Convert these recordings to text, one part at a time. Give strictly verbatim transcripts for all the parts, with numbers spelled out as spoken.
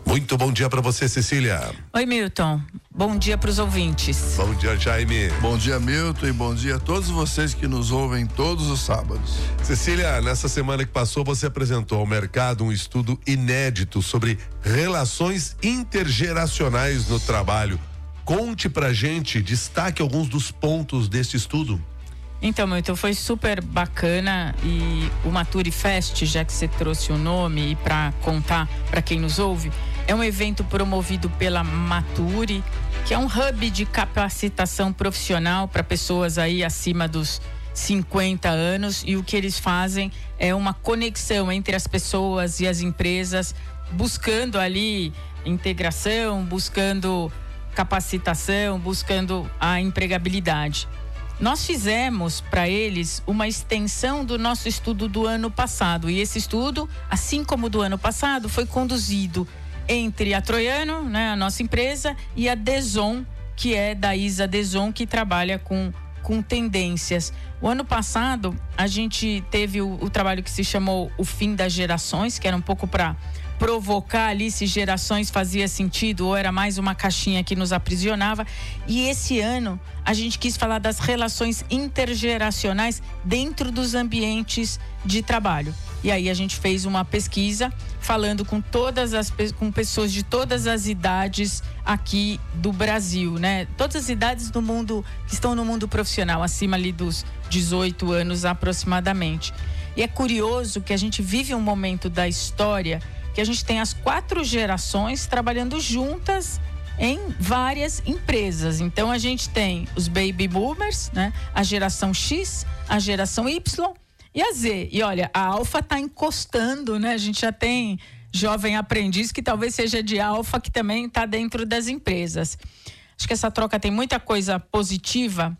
Muito bom dia para você, Cecília. Oi, Milton. Bom dia para os ouvintes. Bom dia, Jaime. Bom dia, Milton, e bom dia a todos vocês que nos ouvem todos os sábados. Cecília, nessa semana que passou, você apresentou ao mercado um estudo inédito sobre relações intergeracionais no trabalho. Conte pra gente, destaque alguns dos pontos deste estudo. Então, Milton, foi super bacana, e o Maturi Fest, já que você trouxe o nome, e para contar para quem nos ouve, é um evento promovido pela Maturi, que é um hub de capacitação profissional para pessoas aí acima dos cinquenta anos, e o que eles fazem é uma conexão entre as pessoas e as empresas, buscando ali integração, buscando capacitação, buscando a empregabilidade. Nós fizemos para eles uma extensão do nosso estudo do ano passado, e esse estudo, assim como do ano passado, foi conduzido entre a Troiano, né, a nossa empresa, e a Deson, que é da Isa Deson, que trabalha com, com tendências. O ano passado, a gente teve o, o trabalho que se chamou O Fim das Gerações, que era um pouco para provocar ali se gerações fazia sentido ou era mais uma caixinha que nos aprisionava. E esse ano a gente quis falar das relações intergeracionais dentro dos ambientes de trabalho. E aí a gente fez uma pesquisa falando com todas as com pessoas de todas as idades aqui do Brasil, né? Todas as idades do mundo, que estão no mundo profissional, acima ali dos dezoito anos aproximadamente. E é curioso que a gente vive um momento da história que a gente tem as quatro gerações trabalhando juntas em várias empresas. Então a gente tem os baby boomers, né? A geração X, a geração Y e a Z. E olha, a alfa tá encostando, né? A gente já tem jovem aprendiz que talvez seja de alfa, que também está dentro das empresas. Acho que essa troca tem muita coisa positiva,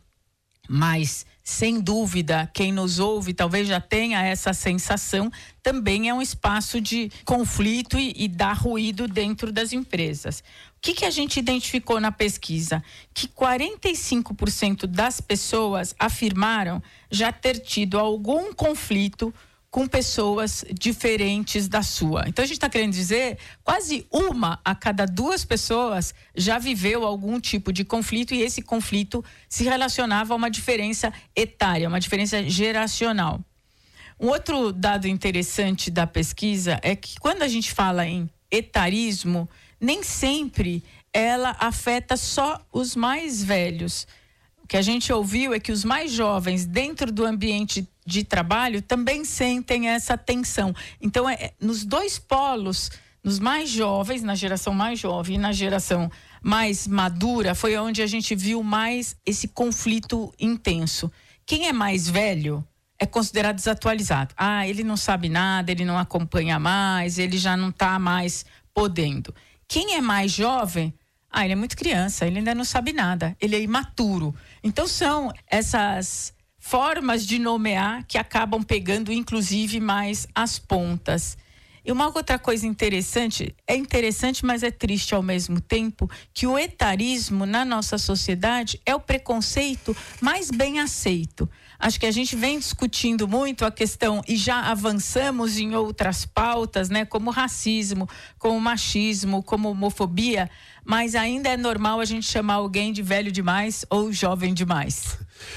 mas sem dúvida, quem nos ouve talvez já tenha essa sensação, também é um espaço de conflito e, e dá ruído dentro das empresas. O que, que a gente identificou na pesquisa? Que quarenta e cinco por cento das pessoas afirmaram já ter tido algum conflito com pessoas diferentes da sua. Então a gente está querendo dizer, quase uma a cada duas pessoas já viveu algum tipo de conflito, e esse conflito se relacionava a uma diferença etária, uma diferença geracional. Um outro dado interessante da pesquisa é que quando a gente fala em etarismo, nem sempre ela afeta só os mais velhos. O que a gente ouviu é que os mais jovens dentro do ambiente de trabalho também sentem essa tensão. Então, é, nos dois polos, nos mais jovens, na geração mais jovem e na geração mais madura, foi onde a gente viu mais esse conflito intenso. Quem é mais velho é considerado desatualizado. Ah, ele não sabe nada, ele não acompanha mais, ele já não está mais podendo. Quem é mais jovem, ah, ele é muito criança, ele ainda não sabe nada, ele é imaturo. Então, são essas formas de nomear que acabam pegando, inclusive, mais as pontas. E uma outra coisa interessante, é interessante, mas é triste ao mesmo tempo, que o etarismo na nossa sociedade é o preconceito mais bem aceito. Acho que a gente vem discutindo muito a questão, e já avançamos em outras pautas, né, como racismo, como machismo, como homofobia, mas ainda é normal a gente chamar alguém de velho demais ou jovem demais.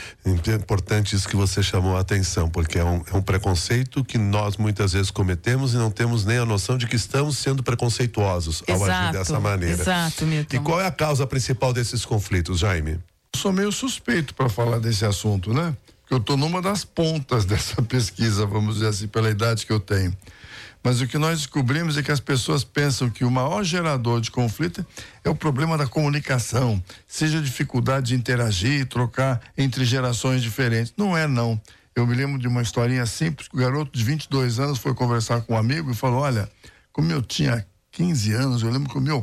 É importante isso que você chamou a atenção, porque é um, é um preconceito que nós muitas vezes cometemos e não temos nem a noção de que estamos sendo preconceituosos ao agir dessa maneira. Exato, Milton. E qual é a causa principal desses conflitos, Jaime? Eu sou meio suspeito para falar desse assunto, né? Porque eu estou numa das pontas dessa pesquisa, vamos dizer assim, pela idade que eu tenho. Mas o que nós descobrimos é que as pessoas pensam que o maior gerador de conflito é o problema da comunicação, seja a dificuldade de interagir, trocar entre gerações diferentes. Não é, não. Eu me lembro de uma historinha simples, que o garoto de vinte e dois anos foi conversar com um amigo e falou, olha, como eu tinha quinze anos, eu lembro que o meu